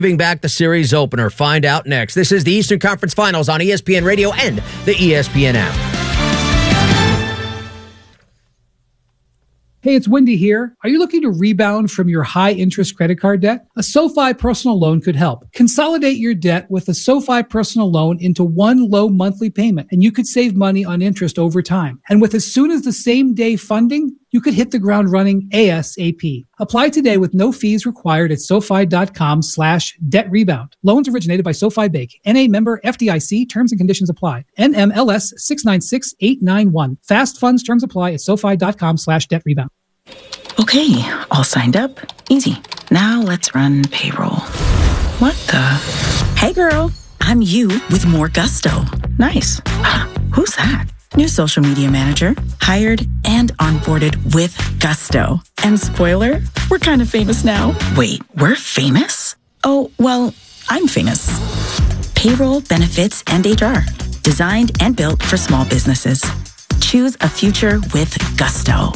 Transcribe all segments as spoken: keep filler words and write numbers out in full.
Giving back the series opener. Find out next. This is the Eastern Conference Finals on E S P N Radio and the E S P N app. Hey, it's Wendy here. Are you looking to rebound from your high-interest credit card debt? A SoFi personal loan could help. Consolidate your debt with a SoFi personal loan into one low monthly payment, and you could save money on interest over time. And with as soon as the same day funding, you could hit the ground running ASAP. Apply today with no fees required at SoFi.com slash debt rebound. Loans originated by SoFi Bank. N A member F D I C. Terms and conditions apply. N M L S six nine six eight nine one. Fast funds terms apply at SoFi.com slash debt rebound. Okay, all signed up. Easy. Now let's run payroll. What the? Hey girl, I'm you with more gusto. Nice. Who's that? New social media manager, hired and onboarded with gusto. And spoiler, we're kind of famous now. Wait, we're famous? Oh, well, I'm famous. Payroll, benefits, and H R. Designed and built for small businesses. Choose a future with gusto.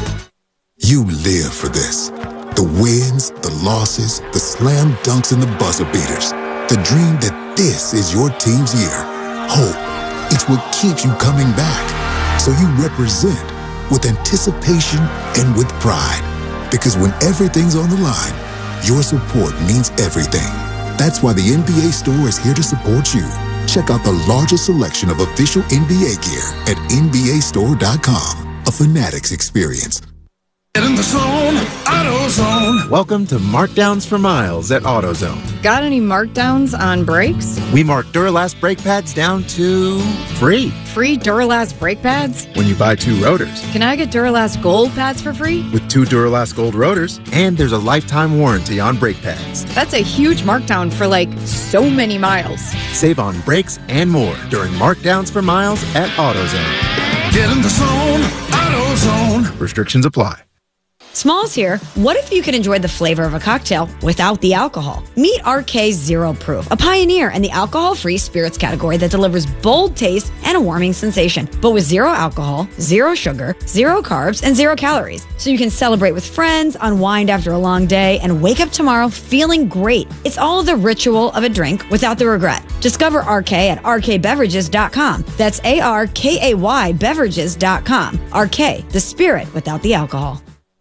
You live for this. The wins, the losses, the slam dunks, and the buzzer beaters. The dream that this is your team's year. Hope. It's what keeps you coming back. So you represent with anticipation and with pride. Because when everything's on the line, your support means everything. That's why the N B A store is here to support you. Check out the largest selection of official N B A gear at N B A store dot com. A Fanatics experience. In the zone, AutoZone. Welcome to Markdowns for Miles at AutoZone. Got any markdowns on brakes? We mark Duralast brake pads down to free. Free Duralast brake pads? When you buy two rotors. Can I get Duralast Gold pads for free? With two Duralast Gold rotors, and there's a lifetime warranty on brake pads. That's a huge markdown for like so many miles. Save on brakes and more during Markdowns for Miles at AutoZone. Get in the zone, AutoZone. Restrictions apply. Smalls here. What if you could enjoy the flavor of a cocktail without the alcohol? Meet R K Zero Proof, a pioneer in the alcohol-free spirits category that delivers bold taste and a warming sensation, but with zero alcohol, zero sugar, zero carbs, and zero calories. So you can celebrate with friends, unwind after a long day, and wake up tomorrow feeling great. It's all the ritual of a drink without the regret. Discover R K at R K beverages dot com. That's A R K A Y beverages dot com. R K, the spirit without the alcohol.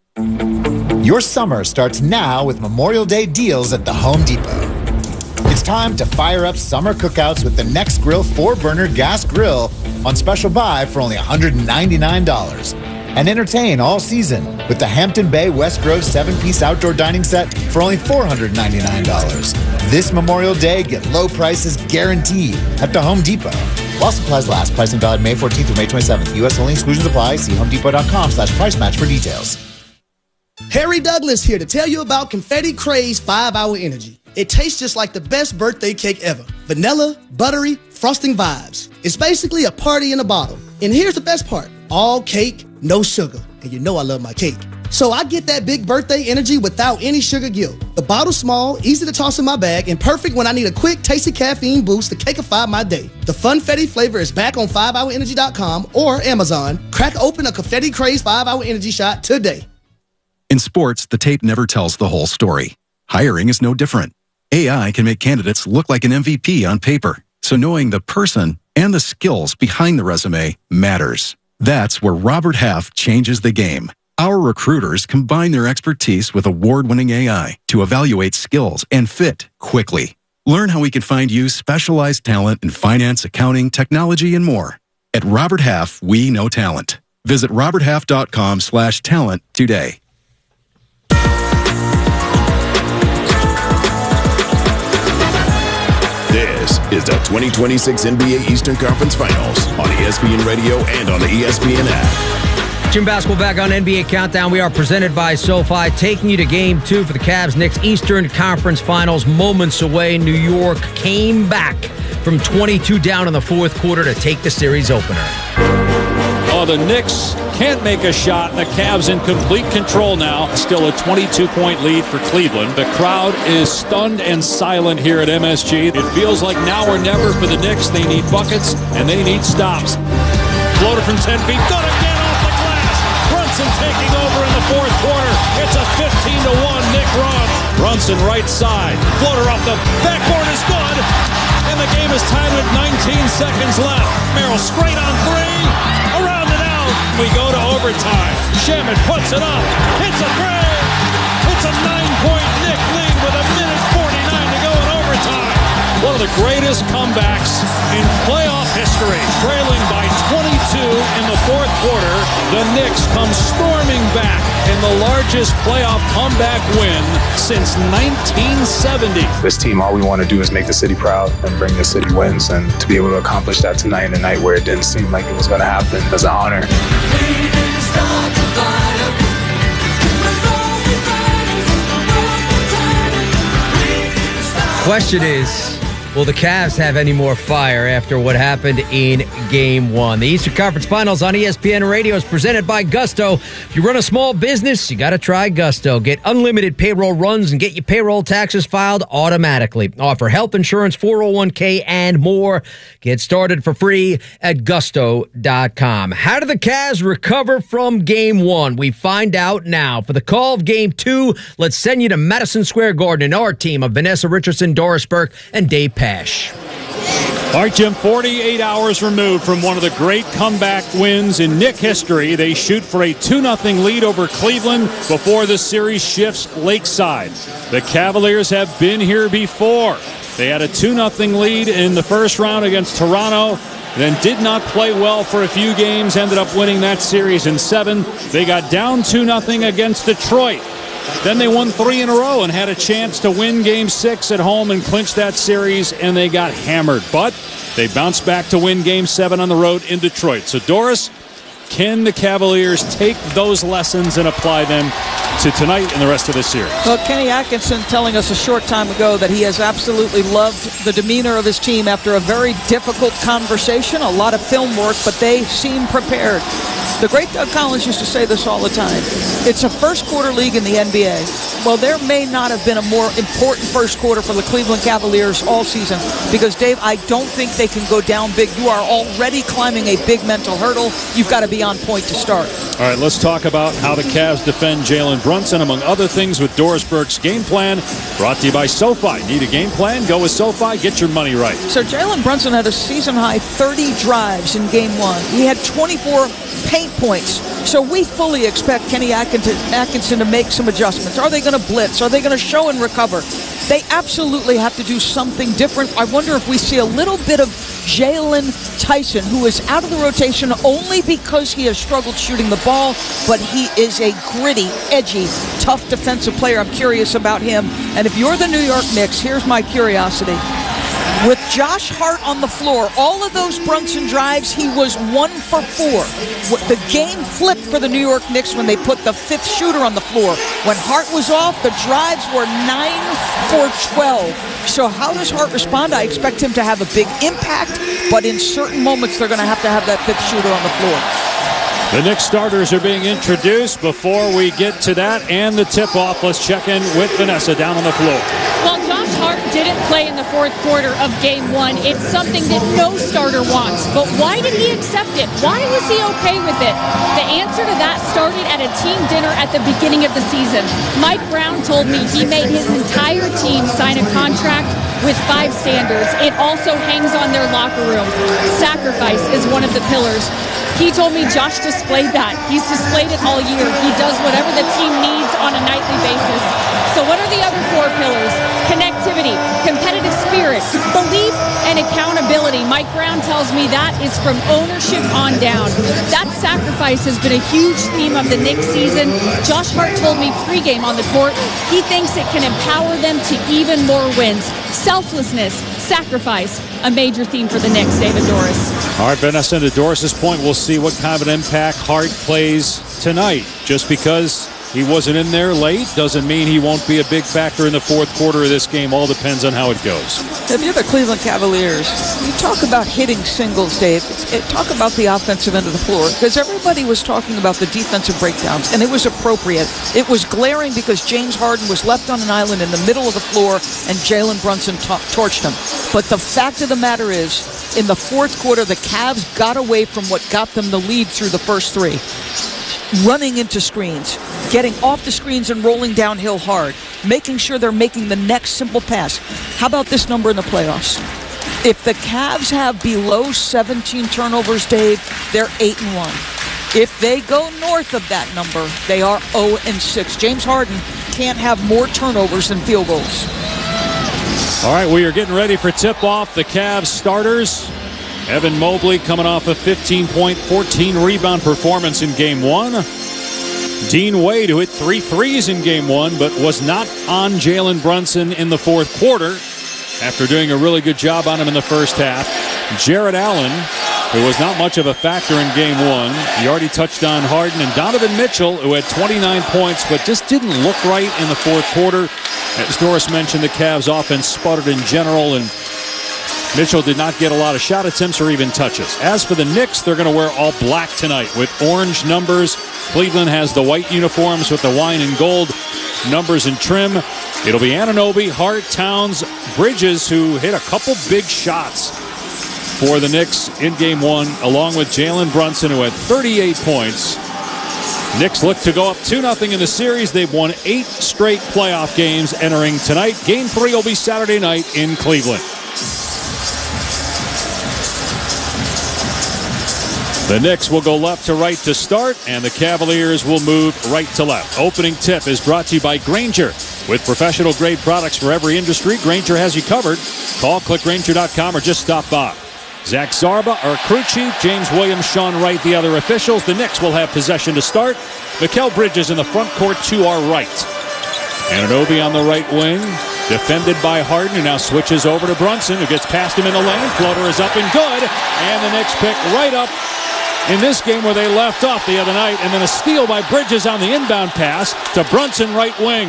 Your summer starts now with Memorial Day deals at the Home Depot. It's time to fire up summer cookouts with the Nextgrill four-burner gas grill on special buy for only one hundred ninety-nine dollars. And entertain all season with the Hampton Bay West Grove seven-piece outdoor dining set for only four hundred ninety-nine dollars. This Memorial Day, get low prices guaranteed at the Home Depot. While supplies last, pricing valid May fourteenth through May twenty-seventh. U S only, exclusions apply. See homedepot.com slash price match for details. Harry Douglas here to tell you about Confetti Craze five hour Energy. It tastes just like the best birthday cake ever. Vanilla, buttery, frosting vibes. It's basically a party in a bottle. And here's the best part. All cake, no sugar. And you know I love my cake. So I get that big birthday energy without any sugar guilt. The bottle's small, easy to toss in my bag, and perfect when I need a quick, tasty caffeine boost to cakeify my day. The Funfetti flavor is back on five hour energy dot com or Amazon. Crack open a Confetti Craze five hour Energy shot today. In sports, the tape never tells the whole story. Hiring is no different. A I can make candidates look like an M V P on paper, so knowing the person and the skills behind the resume matters. That's where Robert Half changes the game. Our recruiters combine their expertise with award-winning A I to evaluate skills and fit quickly. Learn how we can find you specialized talent in finance, accounting, technology, and more. At Robert Half, we know talent. Visit robert half dot com slash talent today. This is the twenty twenty-six N B A Eastern Conference Finals on E S P N Radio and on the E S P N app. Jim Basketball back on N B A Countdown. We are presented by SoFi, taking you to game two for the Cavs' Knicks Eastern Conference Finals. Moments away, New York came back from twenty-two down in the fourth quarter to take the series opener. Oh, the Knicks can't make a shot, and the Cavs in complete control now. Still a twenty-two point lead for Cleveland. The crowd is stunned and silent here at M S G. It feels like now or never for the Knicks. They need buckets, and they need stops. Floater from ten feet. Good again off the glass. Brunson Brunson taking over in the fourth quarter. It's a fifteen to one Nick run. Brunson right side. Floater off the backboard is good. And the game is tied with nineteen seconds left. Merrill straight on three. Around and out. We go to overtime. Shamet puts it up. Hits a three. It's a nine-point Nick lead with a minute forty-nine to go in overtime. One of the greatest comebacks in playoff history. Trailing by twenty-two in the fourth quarter, the Knicks come storming back in the largest playoff comeback win since nineteen seventy. This team, all we want to do is make the city proud and bring the city wins. And to be able to accomplish that tonight in a night where it didn't seem like it was going to happen is an honor. Question is, will the Cavs have any more fire after what happened in Game one? The Eastern Conference Finals on E S P N Radio is presented by Gusto. If you run a small business, you got to try Gusto. Get unlimited payroll runs and get your payroll taxes filed automatically. Offer health insurance, four oh one k, and more. Get started for free at gusto dot com. How did the Cavs recover from Game one? We find out now. For the call of Game two, let's send you to Madison Square Garden and our team of Vanessa Richardson, Doris Burke, and Dave Pash. All right, Jim, forty-eight hours removed from one of the great comeback wins in Knick history. They shoot for a two nothing lead over Cleveland before the series shifts lakeside. The Cavaliers have been here before. They had a two nothing lead in the first round against Toronto, then did not play well for a few games, ended up winning that series in seven. They got down two nothing against Detroit. Then they won three in a row and had a chance to win Game six at home and clinch that series, and they got hammered. But they bounced back to win Game seven on the road in Detroit. So, Doris, can the Cavaliers take those lessons and apply them to tonight and the rest of the series? Well, Kenny Atkinson telling us a short time ago that he has absolutely loved the demeanor of his team after a very difficult conversation, a lot of film work, but they seem prepared. The great Doug Collins used to say this all the time. It's a first quarter league in the N B A. Well, there may not have been a more important first quarter for the Cleveland Cavaliers all season because, Dave, I don't think they can go down big. You are already climbing a big mental hurdle. You've got to be on point to start. All right, let's talk about how the Cavs defend Jalen Brunson, among other things, with Doris Burke's game plan. Brought to you by SoFi. Need a game plan? Go with SoFi. Get your money right. So Jalen Brunson had a season-high thirty drives in Game one. He had twenty-four paint points. So we fully expect Kenny Atkinson to make some adjustments. Are they going to blitz? Are they going to show and recover? They absolutely have to do something different. I wonder if we see a little bit of Jalen Tyson, who is out of the rotation only because he has struggled shooting the ball, but he is a gritty, edgy, tough defensive player. I'm curious about him. And if you're the New York Knicks, here's my curiosity. With Josh Hart on the floor, all of those Brunson drives, he was one for four. The game flipped for the New York Knicks when they put the fifth shooter on the floor. When Hart was off, the drives were nine for twelve. So how does Hart respond? I expect him to have a big impact, but in certain moments, they're going to have to have that fifth shooter on the floor. The Knicks starters are being introduced. Before we get to that and the tip-off, let's check in with Vanessa down on the floor. Well, Josh Hart didn't play in the fourth quarter of Game one. It's something that no starter wants. But why did he accept it? Why was he okay with it? The answer to that started at a team dinner at the beginning of the season. Mike Brown told me he made his entire team sign a contract with five standards. It also hangs on their locker room. Sacrifice is one of the pillars. He told me Josh displayed that. He's displayed it all year. He does whatever the team needs on a nightly basis. So what are the other four pillars? Connectivity, competitive spirit, belief, and accountability. Mike Brown tells me that is from ownership on down. That sacrifice has been a huge theme of the Knicks season. Josh Hart told me pregame on the court, he thinks it can empower them to even more wins. Selflessness, sacrifice, a major theme for the Knicks, David Doris. All right, Vanessa, to Doris's point, we'll see what kind of an impact Hart plays tonight. Just because he wasn't in there late doesn't mean he won't be a big factor in the fourth quarter of this game. All depends on how it goes. If you're the Cleveland Cavaliers, you talk about hitting singles, Dave. It, talk about the offensive end of the floor, because everybody was talking about the defensive breakdowns, and it was appropriate. It was glaring because James Harden was left on an island in the middle of the floor, and Jalen Brunson t- torched him. But the fact of the matter is, in the fourth quarter, the Cavs got away from what got them the lead through the first three. running into screens, getting off the screens and rolling downhill hard, making sure they're making the next simple pass. How about this number in the playoffs? If the Cavs have below seventeen turnovers, Dave, they're eight and one. If they go north of that number, they are oh and six. James Harden can't have more turnovers than field goals. All right, we are getting ready for tip-off. The Cavs starters. Evan Mobley coming off a fifteen point, fourteen rebound performance in game one. Dean Wade, who hit three threes in game one, but was not on Jalen Brunson in the fourth quarter after doing a really good job on him in the first half. Jarrett Allen, who was not much of a factor in game one. He already touched on Harden. And Donovan Mitchell, who had twenty-nine points, but just didn't look right in the fourth quarter. As Doris mentioned, the Cavs offense sputtered in general, and Mitchell did not get a lot of shot attempts or even touches. As for the Knicks, they're going to wear all black tonight with orange numbers. Cleveland has the white uniforms with the wine and gold numbers and trim. It'll be Anunoby, Hart, Towns, Bridges, who hit a couple big shots for the Knicks in game one, along with Jalen Brunson, who had thirty-eight points. Knicks look to go up two nothing in the series. They've won eight straight playoff games entering tonight. Game three will be Saturday night in Cleveland. The Knicks will go left to right to start, and the Cavaliers will move right to left. Opening tip is brought to you by Grainger. With professional-grade products for every industry, Grainger has you covered. Call, click Grainger dot com, or just stop by. Zach Zarba, our crew chief, James Williams, Sean Wright, the other officials. The Knicks will have possession to start. Mikal Bridges in the front court to our right. Anunoby on the right wing, defended by Harden, who now switches over to Brunson, who gets past him in the lane. Floater is up and good, and the Knicks pick right up in this game where they left off the other night, and then a steal by Bridges on the inbound pass to Brunson, right wing.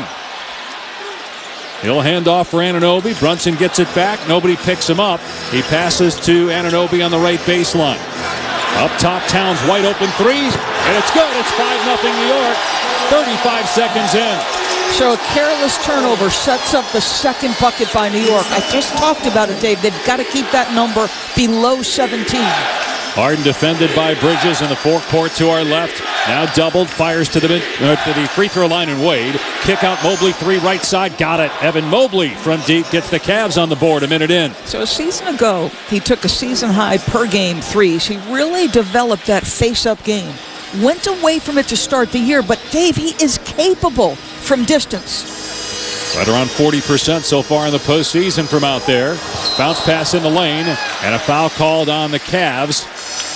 He'll hand off for Anunoby. Brunson gets it back. Nobody picks him up. He passes to Anunoby on the right baseline. Up top, Towns, wide open threes, and it's good. It's five nothing New York. thirty-five seconds in. So a careless turnover sets up the second bucket by New York. I just talked about it, Dave. They've got to keep that number below seventeen. Harden defended by Bridges in the forecourt to our left. Now doubled, fires to the mid, uh, to the free throw line, and Wade. Kick out Mobley, three right side, got it. Evan Mobley from deep gets the Cavs on the board a minute in. So a season ago, he took a season high per game threes. He really developed that face-up game. Went away from it to start the year, but Dave, he is capable from distance. Right around forty percent so far in the postseason from out there. Bounce pass in the lane, and a foul called on the Cavs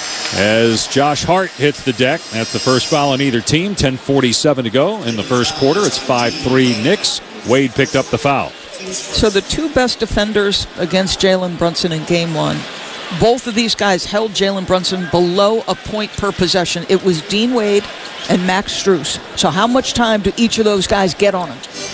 as Josh Hart hits the deck. That's the first foul on either team. ten forty-seven to go in the first quarter. It's five three Knicks. Wade picked up the foul. So the two best defenders against Jalen Brunson in game one, both of these guys held Jalen Brunson below a point per possession. It was Dean Wade and Max Strus. So how much time do each of those guys get on him?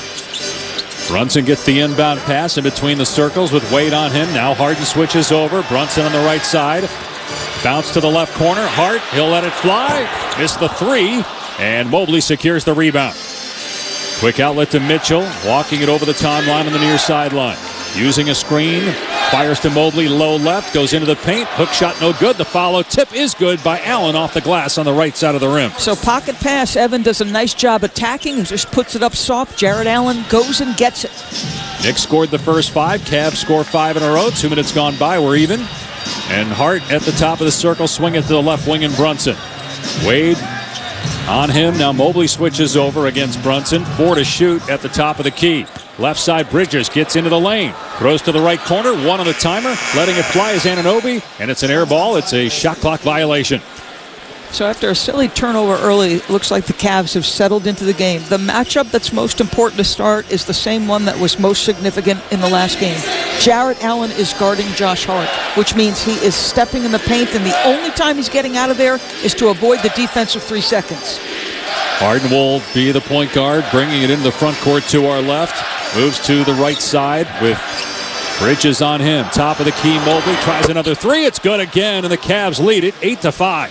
Brunson gets the inbound pass in between the circles with Wade on him. Now Harden switches over. Brunson on the right side. Bounce to the left corner. Hart, he'll let it fly. Missed the three. And Mobley secures the rebound. Quick outlet to Mitchell. Walking it over the timeline on the near sideline. Using a screen. Fires to Mobley, low left. Goes into the paint. Hook shot no good. The follow tip is good by Allen off the glass on the right side of the rim. So pocket pass. Evan does a nice job attacking. He just puts it up soft. Jarrett Allen goes and gets it. Knicks scored the first five. Cavs score five in a row. Two minutes gone by. We're even. And Hart at the top of the circle, swinging to the left wing, and Brunson. Wade on him. Now Mobley switches over against Brunson. Four to shoot at the top of the key. Left side, Bridges gets into the lane. Throws to the right corner. One on the timer. Letting it fly is Anunoby. And it's an air ball. It's a shot clock violation. So after a silly turnover early, it looks like the Cavs have settled into the game. The matchup that's most important to start is the same one that was most significant in the last game. Jarrett Allen is guarding Josh Hart, which means he is stepping in the paint, and the only time he's getting out of there is to avoid the defensive three seconds. Harden will be the point guard, bringing it into the front court to our left. Moves to the right side with Bridges on him. Top of the key, Mobley tries another three. It's good again, and the Cavs lead it eight to five.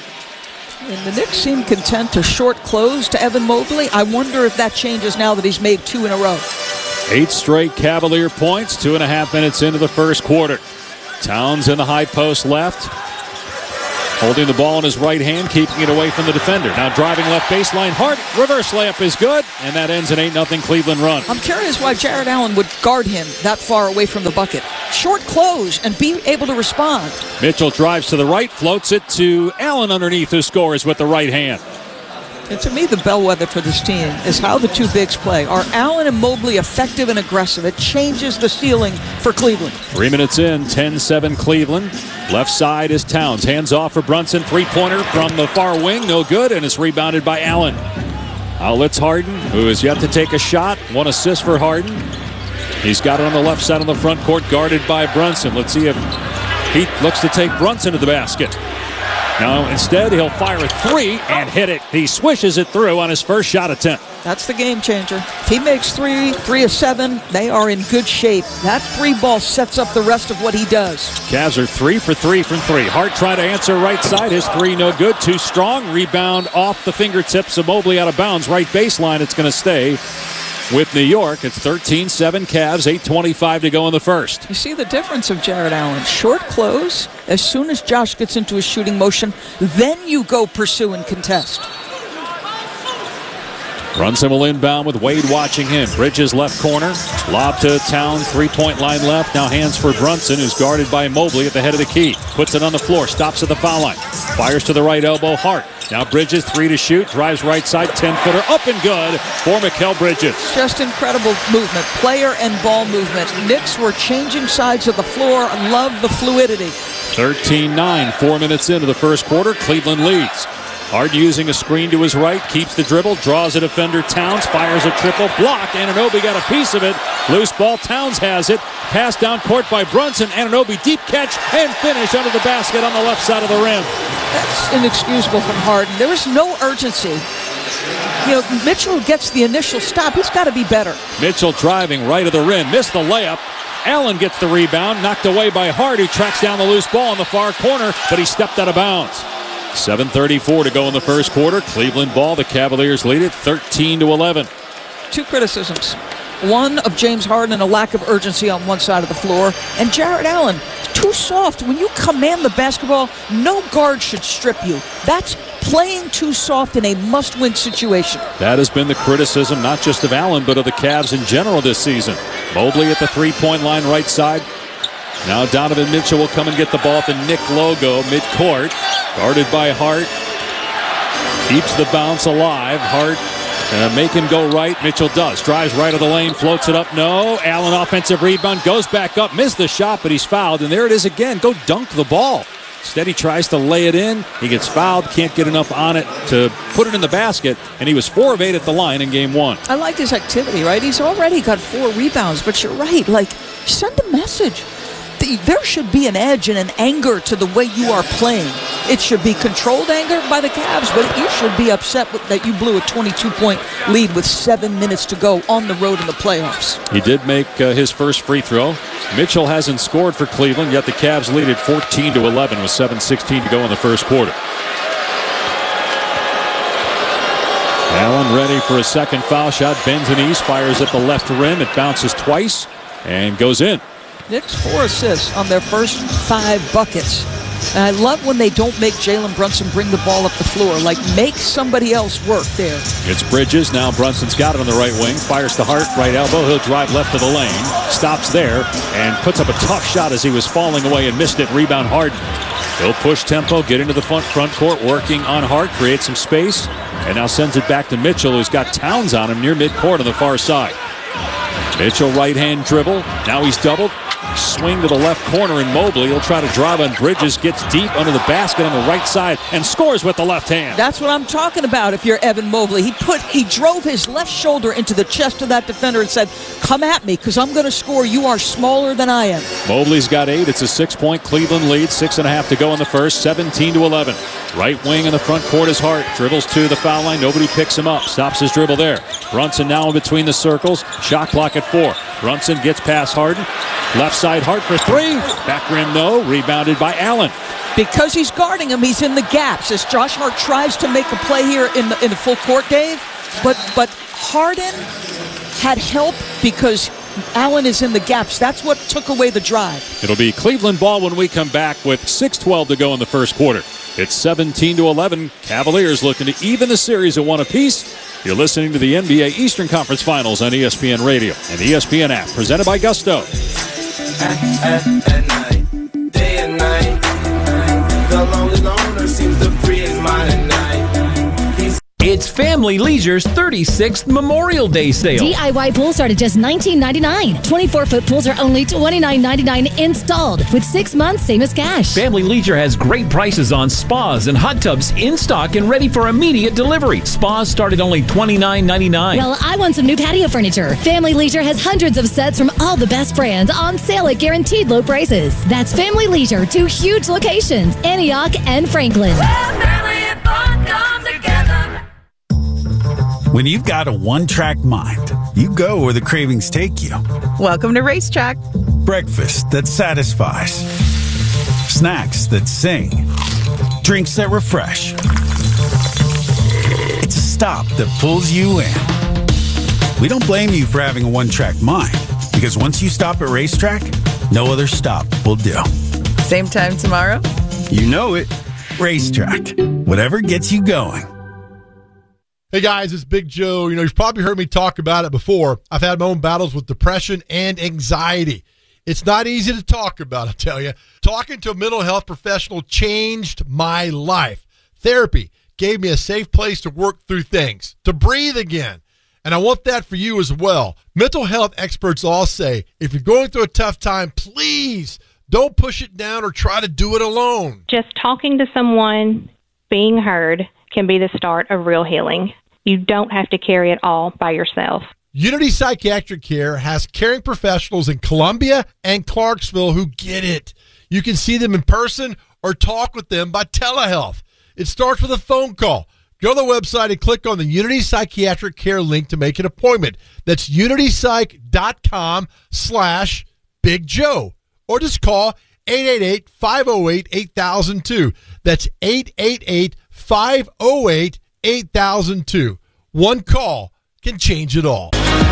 And the Knicks seem content to short close to Evan Mobley. I wonder if that changes now that he's made two in a row. Eight straight Cavalier points, two and a half minutes into the first quarter. Towns in the high post left. Holding the ball in his right hand, keeping it away from the defender. Now driving left baseline. Hart, reverse layup is good, and that ends an eight nothing Cleveland run. I'm curious why Jared Allen would guard him that far away from the bucket. Short close and be able to respond. Mitchell drives to the right, floats it to Allen underneath, who scores with the right hand. And to me, the bellwether for this team is how the two bigs play. Are Allen and Mobley effective and aggressive? It changes the ceiling for Cleveland. Three minutes in, ten seven Cleveland. Left side is Towns. Hands off for Brunson. Three-pointer from the far wing. No good, and it's rebounded by Allen. Outlets Harden, who has yet to take a shot. One assist for Harden. He's got it on the left side of the front court, guarded by Brunson. Let's see if he looks to take Brunson to the basket. No, instead he'll fire a three and hit it. He swishes it through on his first shot attempt. That's the game changer. If he makes three, three of seven, they are in good shape. That three ball sets up the rest of what he does. Cavs are three for three from three. Hart trying to answer right side. His three no good. Too strong. Rebound off the fingertips of Mobley out of bounds. Right baseline. It's going to stay with New York. It's thirteen seven Cavs, eight twenty-five to go in the first. You see the difference of Jared Allen. Short close. As soon as Josh gets into his shooting motion, then you go pursue and contest. Brunson will inbound with Wade watching him. Bridges left corner. Lob to Town. Three-point line left. Now hands for Brunson, who's guarded by Mobley at the head of the key. Puts it on the floor. Stops at the foul line. Fires to the right elbow. Hart. Now Bridges, three to shoot. Drives right side. ten-footer up and good for Mikal Bridges. Just incredible movement. Player and ball movement. Knicks were changing sides of the floor. Love the fluidity. thirteen nine. Four minutes into the first quarter. Cleveland leads. Hart using a screen to his right, keeps the dribble, draws a defender. Towns fires a triple block. Anunoby got a piece of it. Loose ball. Towns has it. Pass down court by Brunson. Anunoby deep catch and finish under the basket on the left side of the rim. That's inexcusable from Harden. There is no urgency. You know, Mitchell gets the initial stop. He's got to be better. Mitchell driving right of the rim. Missed the layup. Allen gets the rebound. Knocked away by Hart, who tracks down the loose ball in the far corner, but he stepped out of bounds. seven thirty-four to go in the first quarter. Cleveland ball. The Cavaliers lead it thirteen to eleven. Two criticisms. One of James Harden and a lack of urgency on one side of the floor. And Jared Allen, too soft. When you command the basketball, no guard should strip you. That's playing too soft in a must-win situation. That has been the criticism, not just of Allen, but of the Cavs in general this season. Mobley at the three-point line right side. Now Donovan Mitchell will come and get the ball at the Knick logo midcourt. Guarded by Hart. Keeps the bounce alive. Hart uh, make him go right. Mitchell does. Drives right of the lane. Floats it up. No. Allen offensive rebound. Goes back up. Missed the shot, but he's fouled. And there it is again. Go dunk the ball. Instead he tries to lay it in. He gets fouled. Can't get enough on it to put it in the basket. And he was four of eight at the line in game one. I like his activity, right? He's already got four rebounds. But you're right. Like, send a message. There should be an edge and an anger to the way you are playing. It should be controlled anger by the Cavs, but you should be upset with, that you blew a twenty-two point lead with seven minutes to go on the road in the playoffs. He did make uh, his first free throw. Mitchell hasn't scored for Cleveland, yet the Cavs lead it fourteen to eleven with seven sixteen to go in the first quarter. Allen ready for a second foul shot. Bends and east, fires at the left rim. It bounces twice and goes in. Knicks four assists on their first five buckets. And I love when they don't make Jalen Brunson bring the ball up the floor. Like, make somebody else work there. It's Bridges. Now Brunson's got it on the right wing. Fires to Hart, right elbow. He'll drive left of the lane. Stops there and puts up a tough shot as he was falling away and missed it. Rebound Harden. He'll push tempo, get into the front, front court, working on Hart, create some space, and now sends it back to Mitchell, who's got Towns on him near midcourt on the far side. Mitchell right-hand dribble. Now he's doubled. Swing to the left corner, and Mobley will try to drive on Bridges. Gets deep under the basket on the right side and scores with the left hand. That's what I'm talking about. If you're Evan Mobley, he put he drove his left shoulder into the chest of that defender and said, "Come at me, because I'm going to score. You are smaller than I am." Mobley's got eight. It's a six-point Cleveland lead. Six and a half to go in the first. seventeen to eleven. Right wing in the front court is Hart. Dribbles to the foul line. Nobody picks him up. Stops his dribble there. Brunson now in between the circles. Shot clock at four. Brunson gets past Harden. Left side Hart for three. Back rim no. Rebounded by Allen. Because he's guarding him, he's in the gaps. As Josh Hart tries to make a play here in the, in the full court, Dave. But, but Harden had help because Allen is in the gaps. That's what took away the drive. It'll be Cleveland ball when we come back with six twelve to go in the first quarter. It's seventeen to eleven. Cavaliers looking to even the series at one apiece. You're listening to the N B A Eastern Conference Finals on E S P N Radio and the E S P N app, presented by Gusto. At, at, at night, day and night, the lonely loner seems to free his mind at night. It's Family Leisure's thirty-sixth Memorial Day sale. D I Y pools start at just nineteen ninety-nine. twenty-four foot pools are only twenty-nine ninety-nine installed, with six months same as cash. Family Leisure has great prices on spas and hot tubs in stock and ready for immediate delivery. Spas start at only twenty-nine ninety-nine. Well, I want some new patio furniture. Family Leisure has hundreds of sets from all the best brands on sale at guaranteed low prices. That's Family Leisure, two huge locations, Antioch and Franklin. Well, family and fun come together. When you've got a one-track mind, you go where the cravings take you. Welcome to Racetrack. Breakfast that satisfies. Snacks that sing. Drinks that refresh. It's a stop that pulls you in. We don't blame you for having a one-track mind, because once you stop at Racetrack, no other stop will do. Same time tomorrow? You know it. Racetrack. Whatever gets you going. Hey guys, it's Big Joe. You know, you've probably heard me talk about it before. I've had my own battles with depression and anxiety. It's not easy to talk about, I tell you. Talking to a mental health professional changed my life. Therapy gave me a safe place to work through things, to breathe again. And I want that for you as well. Mental health experts all say, if you're going through a tough time, please don't push it down or try to do it alone. Just talking to someone, being heard, can be the start of real healing. You don't have to carry it all by yourself. Unity Psychiatric Care has caring professionals in Columbia and Clarksville who get it. You can see them in person or talk with them by telehealth. It starts with a phone call. Go to the website and click on the Unity Psychiatric Care link to make an appointment. That's unitypsych.com slash Big Joe. Or just call eight eight eight, five oh eight, eight thousand two. That's eight eight eight, five oh eight, eight thousand two. One call can change it all.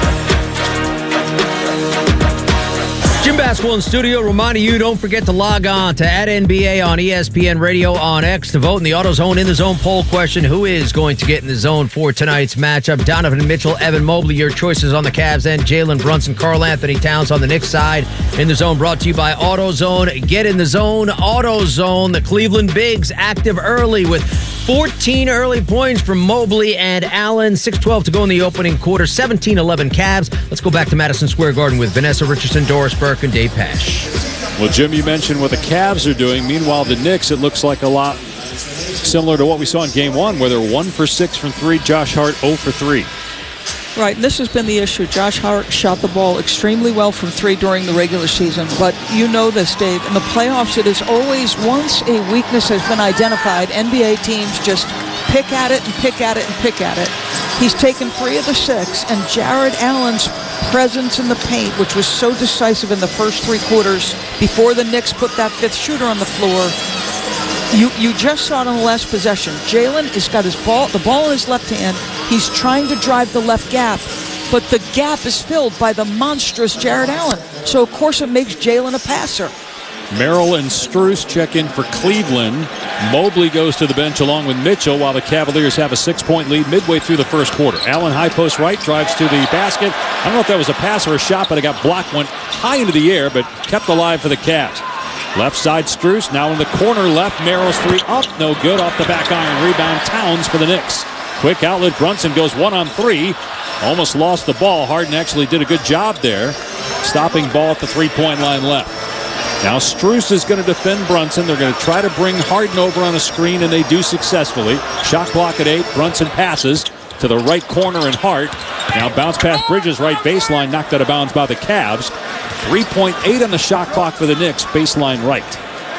Jim Basketball in studio, reminding you, don't forget to log on to at N B A on E S P N Radio on X to vote in the AutoZone In the Zone poll question. Who is going to get in the zone for tonight's matchup? Donovan Mitchell, Evan Mobley, your choices on the Cavs end. Jalen Brunson, Karl Anthony Towns on the Knicks side. In the Zone brought to you by AutoZone. Get in the zone, AutoZone. The Cleveland Bigs active early with fourteen early points from Mobley and Allen. six twelve to go in the opening quarter. seventeen eleven Cavs. Let's go back to Madison Square Garden with Vanessa Richardson, Doris Burke, and Dave Pash. Well, Jim, you mentioned what the Cavs are doing. Meanwhile, the Knicks, it looks like a lot similar to what we saw in game one, where they're one for six from three. Josh Hart, zero for three. Right, and this has been the issue. Josh Hart shot the ball extremely well from three during the regular season, but you know this, Dave. In the playoffs, it is always, once a weakness has been identified, N B A teams just pick at it and pick at it and pick at it. He's taken three of the six, and Jared Allen's presence in the paint, which was so decisive in the first three quarters before the Knicks put that fifth shooter on the floor, You you just saw it on the last possession. Jalen has got his ball, the ball in his left hand. He's trying to drive the left gap, but the gap is filled by the monstrous Jared Allen. So, of course, it makes Jalen a passer. Merrill and Strus check in for Cleveland. Mobley goes to the bench along with Mitchell while the Cavaliers have a six-point lead midway through the first quarter. Allen, high post right, drives to the basket. I don't know if that was a pass or a shot, but it got blocked, went high into the air, but kept alive for the Cavs. Left side, Strus, now in the corner left. Merrill's three up, no good. Off the back iron, rebound, Towns for the Knicks. Quick outlet, Brunson goes one on three. Almost lost the ball. Harden actually did a good job there, stopping ball at the three-point line left. Now Strus is going to defend Brunson. They're going to try to bring Harden over on a screen, and they do successfully. Shot clock at eight. Brunson passes to the right corner and Hart. Now bounce past Bridges, right baseline, knocked out of bounds by the Cavs. three point eight on the shot clock for the Knicks, baseline right.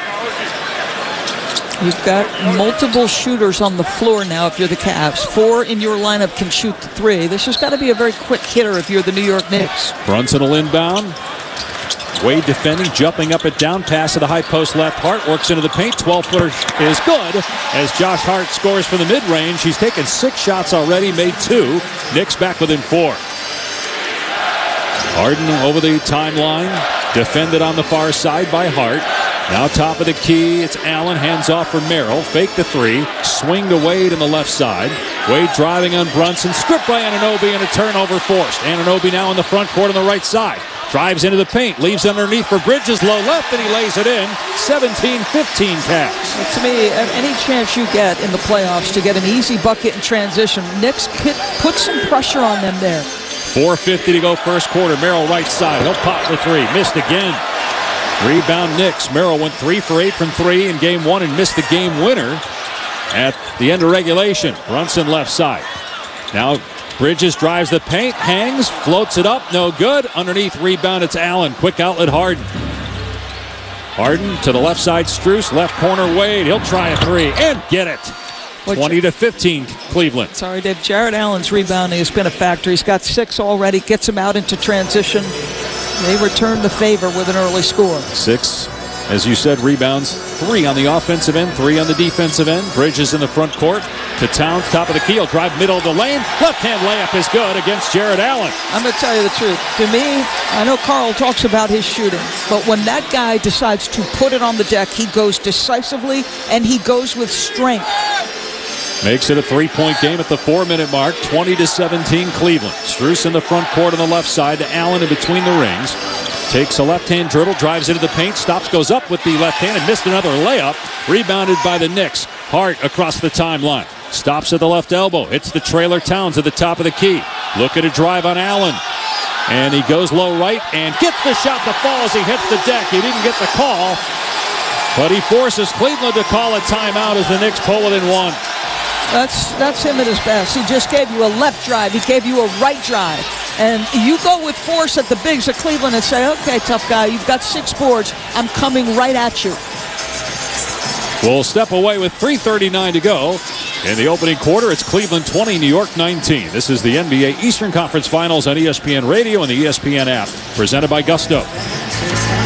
You've got multiple shooters on the floor now if you're the Cavs. Four in your lineup can shoot the three. This has got to be a very quick hitter if you're the New York Knicks. Brunson will inbound. Wade defending, jumping up and down, pass to the high post left. Hart works into the paint. twelve-footer is good as Josh Hart scores from the mid-range. He's taken six shots already, made two. Knicks back within four. Harden over the timeline. Defended on the far side by Hart. Now top of the key, it's Allen, hands off for Merrill. Fake the three, swing to Wade on the left side. Wade driving on Brunson, stripped by Anunoby, and a turnover forced. Anunoby now in the front court on the right side. Drives into the paint, leaves underneath for Bridges, low left, and he lays it in. seventeen fifteen Cavs. Well, to me, any chance you get in the playoffs to get an easy bucket in transition, Knicks put some pressure on them there. four fifty to go first quarter. Merrill right side, he'll pop for three, missed again. Rebound Knicks. Merrill went three for eight from three in game one and missed the game winner at the end of regulation. Brunson left side. Now Bridges drives the paint, hangs, floats it up, no good. Underneath rebound, it's Allen. Quick outlet, Harden. Harden to the left side, Strus. Left corner, Wade. He'll try a three and get it. twenty to fifteen, Cleveland. Sorry, Dave. Jared Allen's rebounding has been a factor. He's got six already, gets him out into transition. They return the favor with an early score. Six, as you said, rebounds. Three on the offensive end, three on the defensive end. Bridges in the front court to Towns, top of the key. He'll drive middle of the lane. Left-hand layup is good against Jared Allen. I'm going to tell you the truth. To me, I know Carl talks about his shooting, but when that guy decides to put it on the deck, he goes decisively and he goes with strength. Makes it a three-point game at the four-minute mark, twenty to seventeen Cleveland. Strus in the front court on the left side to Allen in between the rings. Takes a left-hand dribble, drives into the paint, stops, goes up with the left hand and missed another layup. Rebounded by the Knicks. Hart across the timeline. Stops at the left elbow. Hits the trailer Towns at the top of the key. Looking to drive on Allen. And he goes low right and gets the shot that falls. He hits the deck. He didn't get the call. But he forces Cleveland to call a timeout as the Knicks pull it in one. That's that's him at his best. He just gave you a left drive. He gave you a right drive. And you go with force at the bigs of Cleveland and say, okay, tough guy, you've got six boards. I'm coming right at you. We'll step away with three thirty-nine to go. In the opening quarter, it's Cleveland twenty, New York nineteen. This is the N B A Eastern Conference Finals on E S P N Radio and the E S P N app. Presented by Gusto.